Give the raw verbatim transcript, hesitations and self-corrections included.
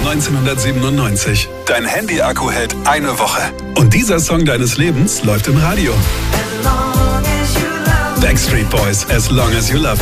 neunzehnhundertsiebenundneunzig. Dein Handy-Akku hält eine Woche. Und dieser Song deines Lebens läuft im Radio. Backstreet Boys, As Long As You Love.